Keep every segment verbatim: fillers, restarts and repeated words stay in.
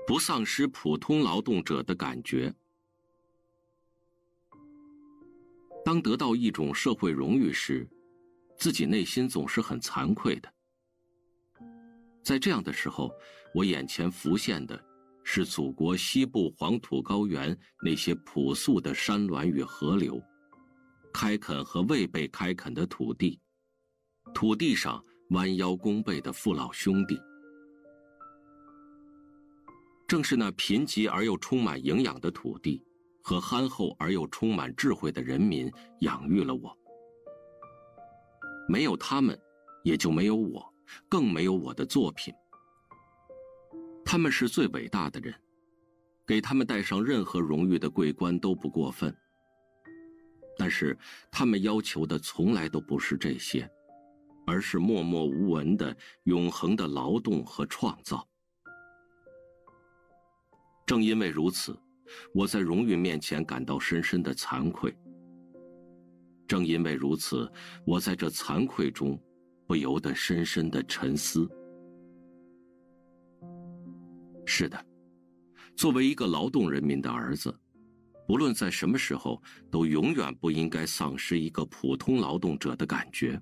不丧失普通劳动者的感觉。当得到一种社会荣誉时，自己内心总是很惭愧的。在这样的时候，我眼前浮现的是祖国西部黄土高原那些朴素的山峦与河流，开垦和未被开垦的土地，土地上弯腰弓背的父老兄弟。正是那贫瘠而又充满营养的土地和憨厚而又充满智慧的人民养育了我。没有他们，也就没有我，更没有我的作品。他们是最伟大的人，给他们戴上任何荣誉的桂冠都不过分。但是他们要求的从来都不是这些，而是默默无闻的永恒的劳动和创造。正因为如此，我在荣誉面前感到深深的惭愧。正因为如此，我在这惭愧中不由得深深的沉思。是的，作为一个劳动人民的儿子，不论在什么时候，都永远不应该丧失一个普通劳动者的感觉。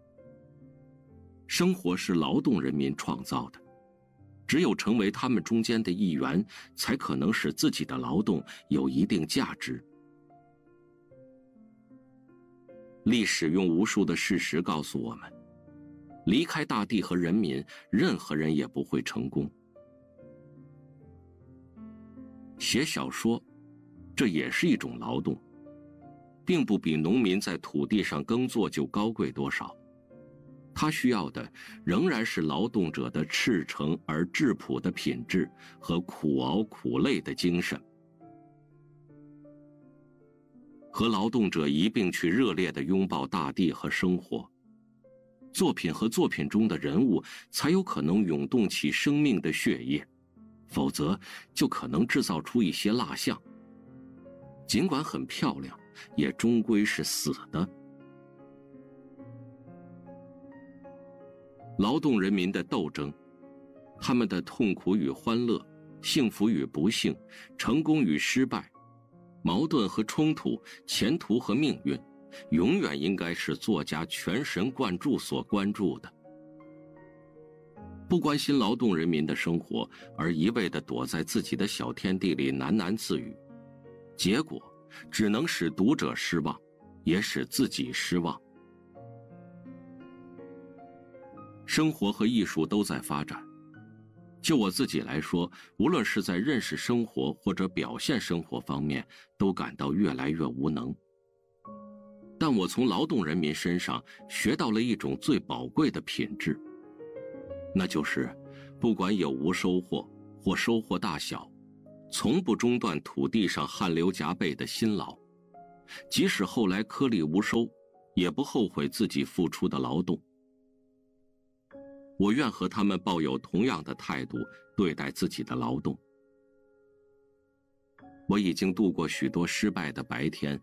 生活是劳动人民创造的，只有成为他们中间的一员，才可能使自己的劳动有一定价值。历史用无数的事实告诉我们，离开大地和人民，任何人也不会成功。写小说，这也是一种劳动，并不比农民在土地上耕作就高贵多少。他需要的仍然是劳动者的赤诚而质朴的品质和苦熬苦累的精神。和劳动者一并去热烈地拥抱大地和生活，作品和作品中的人物才有可能涌动起生命的血液，否则就可能制造出一些蜡像，尽管很漂亮，也终归是死的。劳动人民的斗争，他们的痛苦与欢乐，幸福与不幸，成功与失败，矛盾和冲突，前途和命运，永远应该是作家全神贯注所关注的。不关心劳动人民的生活，而一味地躲在自己的小天地里喃喃自语，结果只能使读者失望，也使自己失望。生活和艺术都在发展，就我自己来说，无论是在认识生活或者表现生活方面，都感到越来越无能。但我从劳动人民身上学到了一种最宝贵的品质，那就是不管有无收获或收获大小，从不中断土地上汗流浃背的辛劳，即使后来颗粒无收，也不后悔自己付出的劳动。我愿和他们抱有同样的态度对待自己的劳动。我已经度过许多失败的白天